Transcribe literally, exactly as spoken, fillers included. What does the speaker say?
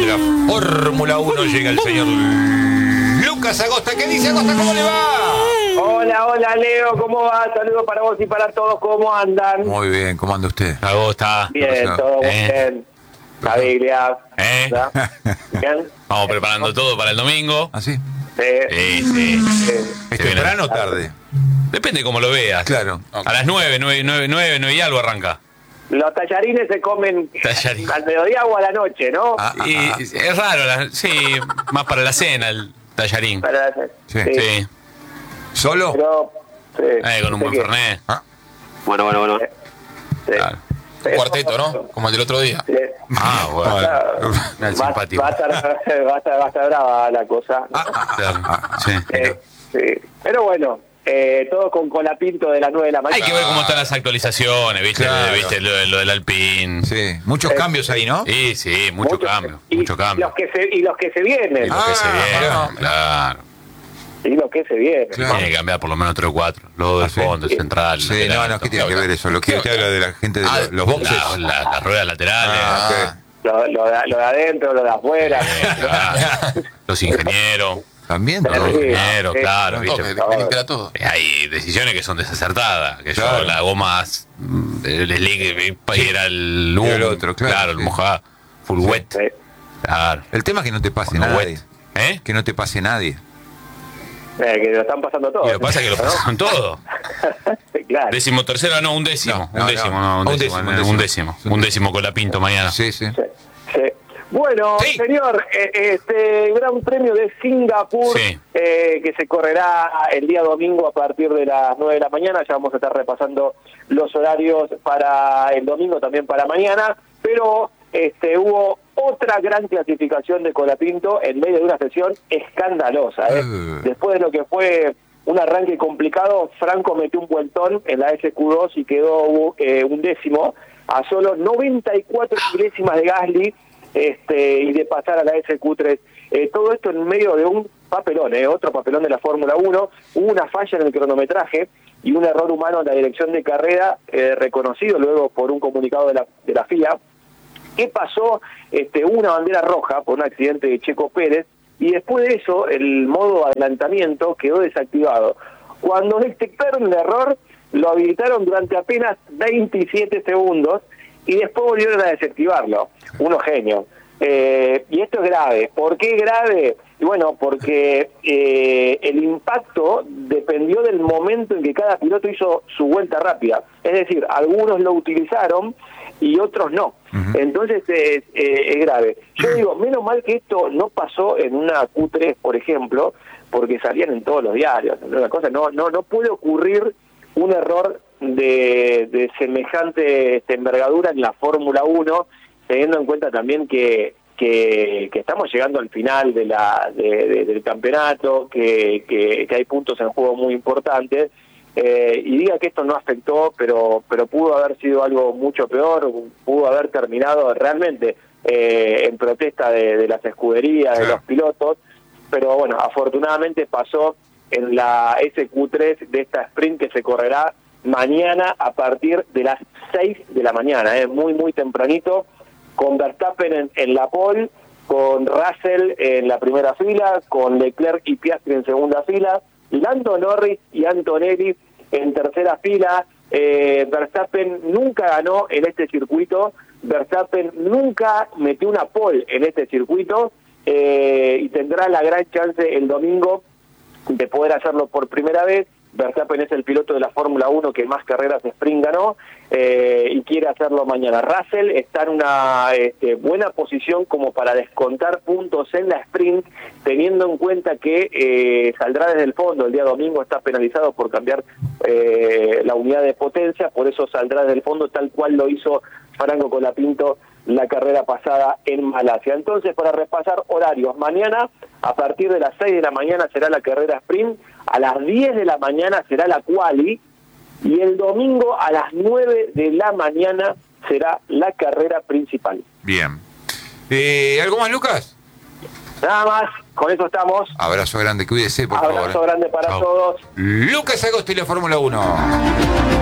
de la Fórmula uno llega el señor Lucas Agosta. ¿Qué dice Agosta? ¿Cómo le va? Hola, hola Leo, ¿cómo va? Saludos para vos y para todos, ¿cómo andan? Muy bien, ¿cómo anda usted? Agosta. Bien, todo muy Eh. bien. La Biblia. ¿Eh? ¿Bien? Vamos preparando todo para el domingo. ¿Ah, sí? Sí. Sí, sí. Sí. ¿Es Se viene. temprano o tarde? Depende cómo lo veas. Claro. A las nueve, nueve, nueve, nueve, nueve y algo arranca. Los tallarines se comen Tallarín. al mediodía o a la noche, ¿no? Ah, ah, Y ah. es raro, la- sí, más para la cena el tallarín. Para- Sí. Sí, ¿Solo? Pero, sí. eh, con un Sé buen que- fernet. Ah, Bueno, bueno, bueno. sí. Claro. Sí. Un cuarteto, ¿no? Como el del otro día. Sí. Ah, bueno. Va, Es simpático. va a estar, va a estar, va a estar brava la cosa. Claro, sí. Eh, sí. Pero bueno, eh, todo con Colapinto de las nueve de la mañana. Hay que ver cómo están las actualizaciones, ¿viste? Claro. ¿Viste? Lo, lo del Alpine. sí, muchos Eh, cambios ahí, ¿no? Sí, sí, mucho Muchos- cambio, y mucho cambio. Los que se, y los que se vienen. Y lo que se Ah, viene, ah, claro. Y los que se vienen. Claro. Tiene que cambiar por lo menos tres o cuatro. Los del Ah, sí. fondo, el central. Sí, lateral, no, no, ¿qué tiene que ver eso? Lo que usted habla de la gente de Ah, los, los boxes. la- la- las ruedas laterales. Ah, ok. Lo, lo de, lo de adentro, lo de afuera. eh, claro. Los ingenieros. También. Los Sí. ingenieros, Sí. claro, No, ¿viste? que que limpia todo. Eh, Hay decisiones que son desacertadas. Que Claro. yo, la goma, mm, el slick Sí. era el Y humo. el otro, claro, el sí. mojado. Full wet. Sí. Claro. El tema es que no te pase No nadie. wet. ¿Eh? Que no te pase nadie. Eh, que lo están pasando todo. Y lo que pasa es que lo pasaron todo. Claro. Décimo tercero, no, un décimo. No, no, un décimo, no. no, un Un décimo. décimo, Un un décimo. décimo. Un décimo con la Pinto mañana. Sí, sí. Sí, sí. Bueno, Sí. señor, eh, este Gran Premio de Singapur, Sí. eh, que se correrá el día domingo a partir de las nueve de la mañana. Ya vamos a estar repasando los horarios para el domingo, también para mañana, pero este hubo otra gran clasificación de Colapinto en medio de una sesión escandalosa. ¿eh? Uh. Después de lo que fue un arranque complicado, Franco metió un vueltón en la S Q dos y quedó eh, un décimo a solo noventa y cuatro milésimas de Gasly, este, y de pasar a la S Q tres. Eh, todo esto en medio de un papelón, eh, otro papelón de la Fórmula uno. Hubo una falla en el cronometraje y un error humano en la dirección de carrera, eh, reconocido luego por un comunicado de la, de la F I A. ¿Qué pasó? Este, hubo una bandera roja por un accidente de Checo Pérez, y después de eso el modo adelantamiento quedó desactivado. Cuando detectaron el error, lo habilitaron durante apenas veintisiete segundos y después volvieron a desactivarlo. Unos genios. Eh, y esto es grave. ¿Por qué grave? Y bueno, porque eh, el impacto dependió del momento en que cada piloto hizo su vuelta rápida. Es decir, algunos lo utilizaron y otros no. Uh-huh. Entonces eh, eh, es grave. Yo digo, menos mal que esto no pasó en una Q tres, por ejemplo, porque salían en todos los diarios. Una cosa, no, no, no puede ocurrir un error de, de semejante este, envergadura en la Fórmula uno, teniendo en cuenta también que que, que estamos llegando al final de la de, de, del campeonato, que, que, que hay puntos en juego muy importantes, eh, y diga que esto no afectó, pero pero pudo haber sido algo mucho peor, pudo haber terminado realmente eh, en protesta de, de las escuderías, de los pilotos, pero bueno, afortunadamente pasó en la S Q tres de esta sprint que se correrá mañana a partir de las seis de la mañana, eh, muy muy tempranito, con Verstappen en, en la pole, con Russell en la primera fila, con Leclerc y Piastri en segunda fila, Lando Norris y Antonelli en tercera fila. eh, Verstappen nunca ganó en este circuito, Verstappen nunca metió una pole en este circuito, eh, y tendrá la gran chance el domingo de poder hacerlo por primera vez. Verstappen es el piloto de la Fórmula uno que más carreras de sprint ganó, eh, y quiere hacerlo mañana. Russell está en una este, buena posición como para descontar puntos en la sprint, teniendo en cuenta que eh, saldrá desde el fondo. El día domingo está penalizado por cambiar eh, la unidad de potencia, por eso saldrá desde el fondo, tal cual lo hizo Franco Colapinto la carrera pasada en Malasia. Entonces, para repasar horarios, mañana a partir de las seis de la mañana será la carrera sprint, a las diez de la mañana será la quali, y el domingo a las nueve de la mañana será la carrera principal. Bien. Eh, ¿Algo más, Lucas? Nada más, con eso estamos. Abrazo grande, cuídese, por favor. Abrazo grande para Chau. todos. Lucas Agosta y la Fórmula uno.